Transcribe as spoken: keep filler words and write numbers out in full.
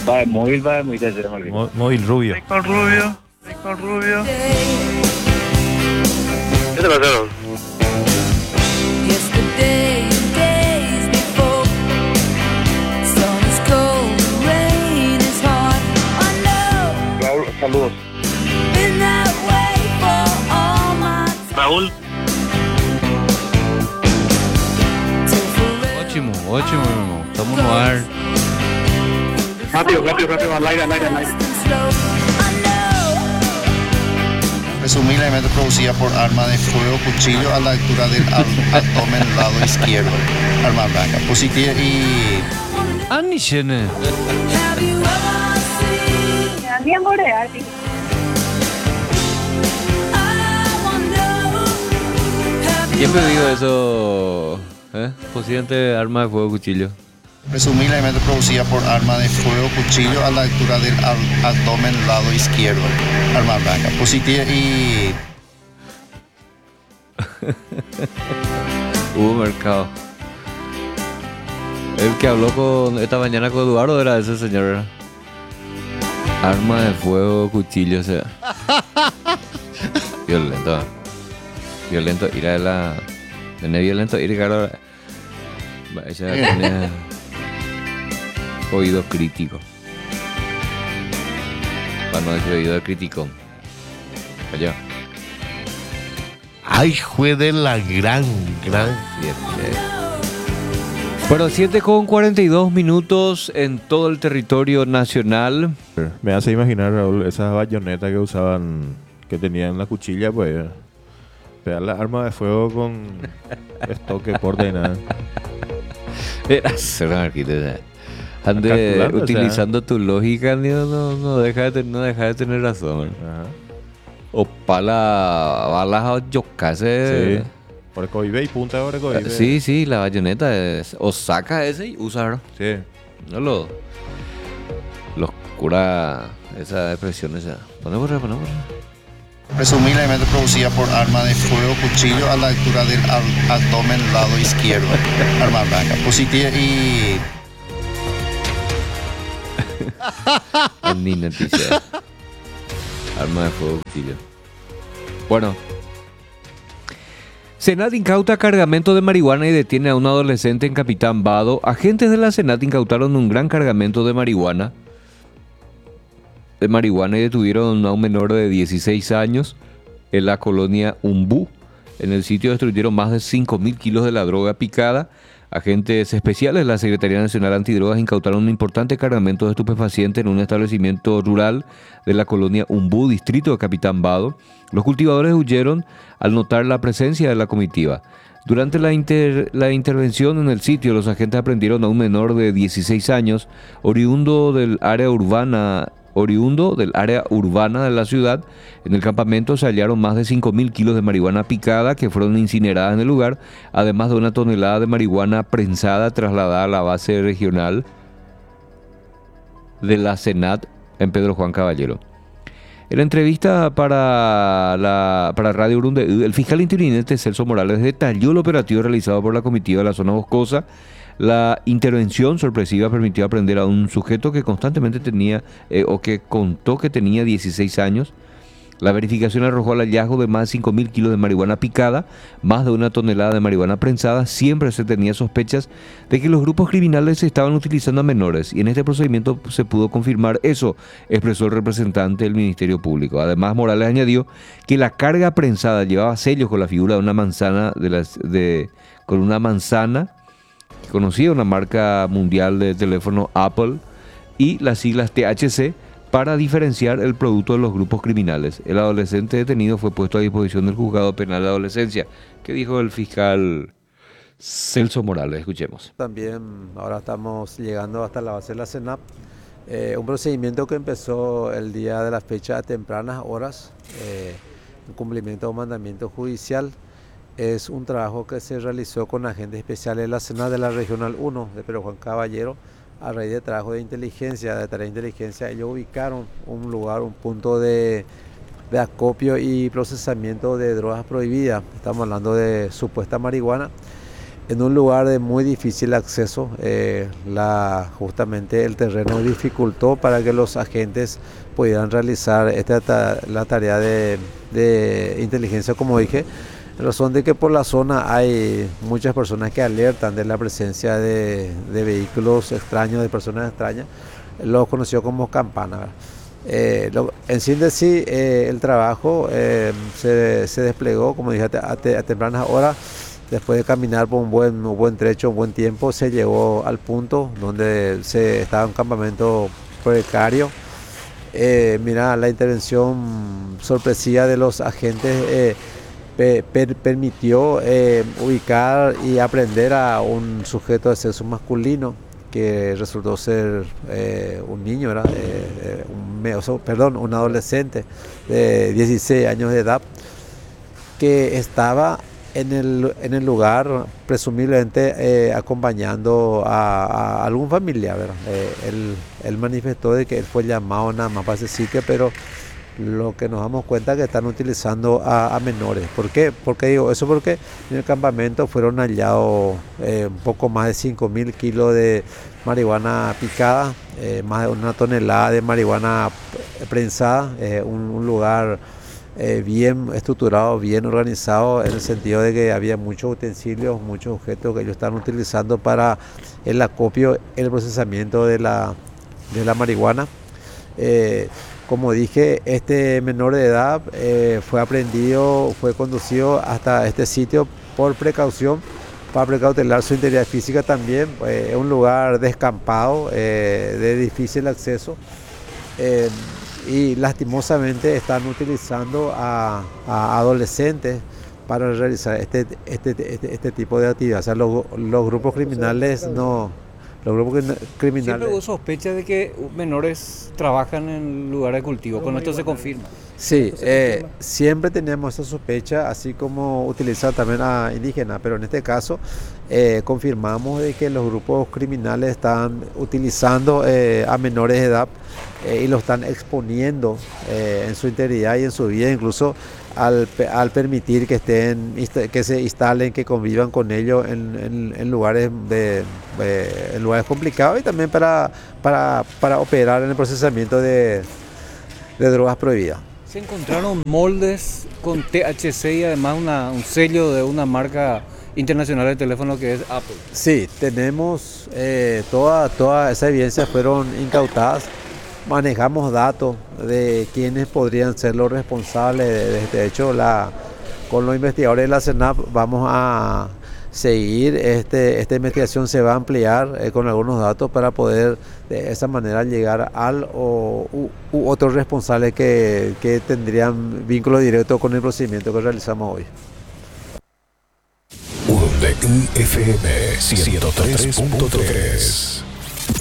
Va de móvil, va de móvil, se llama el Mo- móvil rubio. Estoy con Rubio, estoy con Rubio. ¿Qué te pasaron? Yesterday and days before, sun is cold, rain is hard. I know, Raúl, saludos. been that way for all my Raúl, till forever. Ótimo, ótimo, meu irmão. Tamo no ar. Rápido, rápido, rápido, al aire, al aire, al aire. Slow, I know. Presumiblemente producida por arma de fuego, cuchillo a la altura del ab- abdomen lado izquierdo. Arma blanca. Positiva y Anishene. Have you ever seen? Bien boreal, sí. I wonder, have ¿Quién you me dijo eso? ¿Eh? Presidente, arma de fuego, cuchillo. presumiblemente producida por arma de fuego, cuchillo a la altura del ab- abdomen lado izquierdo. Arma blanca. Positiva y Hubo mercado. El que habló con esta mañana con Eduardo era ese señor. ¿Verdad? Arma de fuego, cuchillo, o sea. Violento. ¿eh? Violento, ir a la. Tener violento, ir a ella tenía oído crítico. Para no decir oído crítico. Allá. Ay, fue de la gran, gran. Siete. Bueno, siete con cuarenta y dos minutos en todo el territorio nacional. Me hace imaginar, Raúl, esas bayonetas que usaban, que tenían la cuchilla, pues, pegar la arma de fuego con estoque, porte y nada. Era ser un arquitecto. Ande Calculando, utilizando tu lógica, no, no, no, deja de tener, no deja de tener razón. Ajá. O pala, balas a yocase. Sí. Por coibe y punta de coibe. Sí, sí, la bayoneta es. O saca ese y usa. Sí. No lo. Los cura esa expresión esa. Poné por ahí, poné por ahí. presumiblemente producida por arma de fuego, cuchillo a la altura del ab- abdomen lado izquierdo. Arma blanca. Positiva y Ni noticia. Arma de fuego, cuchillo. Bueno. Senat incauta cargamento de marihuana y detiene a un adolescente en Capitán Vado. Agentes de la Senat incautaron un gran cargamento de marihuana. De marihuana y detuvieron a un menor de dieciséis años en la colonia Umbú. En el sitio destruyeron más de cinco mil kilos de la droga picada. Agentes especiales de la Secretaría Nacional Antidrogas incautaron un importante cargamento de estupefacientes en un establecimiento rural de la colonia Umbú, distrito de Capitán Vado. Los cultivadores huyeron al notar la presencia de la comitiva. Durante la, inter- la intervención en el sitio, los agentes aprendieron a un menor de dieciséis años, oriundo del área urbana oriundo del área urbana de la ciudad. En el campamento se hallaron más de cinco mil kilos de marihuana picada que fueron incineradas en el lugar, además de una tonelada de marihuana prensada trasladada a la base regional de la Senat en Pedro Juan Caballero. En la entrevista para, la, para Radio Urunde, el fiscal interiniente Celso Morales detalló el operativo realizado por la comitiva de la zona boscosa. La intervención sorpresiva permitió aprender a un sujeto que constantemente tenía eh, o que contó que tenía dieciséis años. La verificación arrojó el hallazgo de más de cinco mil kilos de marihuana picada, más de una tonelada de marihuana prensada. Siempre se tenía sospechas de que los grupos criminales estaban utilizando a menores y en este procedimiento se pudo confirmar eso, expresó el representante del Ministerio Público. Además, Morales añadió que la carga prensada llevaba sellos con la figura de una manzana, de las, de, con una manzana conocida, una marca mundial de teléfono Apple, y las siglas T H C para diferenciar el producto de los grupos criminales. El adolescente detenido fue puesto a disposición del juzgado penal de adolescencia. ¿Qué dijo el fiscal Celso Morales? Escuchemos. También ahora estamos llegando hasta la base de la CENAP. Eh, un procedimiento que empezó el día de la fecha a tempranas horas, eh, en cumplimiento de un mandamiento judicial. Es un trabajo que se realizó con agentes especiales de la CENAP de la Regional uno de Pedro Juan Caballero. A raíz de trabajo de inteligencia, de tarea de inteligencia, ellos ubicaron un lugar, un punto de, de acopio y procesamiento de drogas prohibidas. Estamos hablando de supuesta marihuana. en un lugar de muy difícil acceso. Eh, la, justamente el terreno dificultó para que los agentes pudieran realizar esta ta- la tarea de, de inteligencia, como dije, en razón de que por la zona hay muchas personas que alertan de la presencia de, de vehículos extraños, de personas extrañas, lo conoció como campana, ¿verdad? Eh, lo, en síntesis, eh, el trabajo eh, se, se desplegó, como dije, a, te, a tempranas horas. Después de caminar por un buen, un buen trecho, un buen tiempo, se llegó al punto donde se estaba en un campamento precario. Eh, mira, la intervención sorpresiva de los agentes eh, pe, per, permitió eh, ubicar y aprender a un sujeto de sexo masculino que resultó ser eh, un niño, ¿verdad? Eh, un, o perdón, un adolescente de dieciséis años de edad que estaba en el, en el lugar, presumiblemente eh, acompañando a, a algún familiar, ¿verdad? Eh, él, él manifestó de que él fue llamado nada más para ese sitio, pero lo que nos damos cuenta es que están utilizando a, a menores. ¿Por qué? Porque digo eso porque en el campamento fueron hallados eh, un poco más de cinco mil kilos de marihuana picada, eh, más de una tonelada de marihuana prensada, eh, un, un lugar Eh, bien estructurado, bien organizado, en el sentido de que había muchos utensilios, muchos objetos que ellos están utilizando para el acopio, el procesamiento de la, de la marihuana. Eh, como dije, este menor de edad eh, fue aprendido, fue conducido hasta este sitio por precaución, para precautelar su integridad física también. Eh, es un lugar descampado, eh, de difícil acceso. Eh, y lastimosamente están utilizando a, a adolescentes para realizar este, este, este, este tipo de actividad. O sea, los, los grupos criminales no... Los grupos criminales... Siempre hubo sospecha de que menores trabajan en lugares de cultivo. Con esto se confirma. Sí, eh, siempre tenemos esa sospecha, así como utilizar también a indígenas, pero en este caso eh, confirmamos de que los grupos criminales están utilizando eh, a menores de edad eh, y lo están exponiendo eh, en su integridad y en su vida, incluso al, al permitir que estén, que se instalen, que convivan con ellos en, en, en lugares de, de en lugares complicados, y también para, para, para operar en el procesamiento de, de drogas prohibidas. Se encontraron moldes con T H C y además una, un sello de una marca internacional de teléfono que es Apple. Sí, tenemos eh, toda, toda esa evidencia fueron incautadas. Manejamos datos de quiénes podrían ser los responsables. De, de hecho, la, con los investigadores de la CENAP vamos a seguir, este, esta investigación se va a ampliar eh, con algunos datos para poder de esa manera llegar al o u, u otros responsables que, que tendrían vínculo directo con el procedimiento que realizamos hoy. U D I F M ciento tres punto tres